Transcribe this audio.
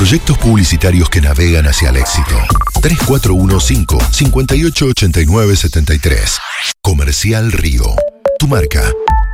Proyectos publicitarios que navegan hacia el éxito. 3415-588973. Comercial Río. Tu marca,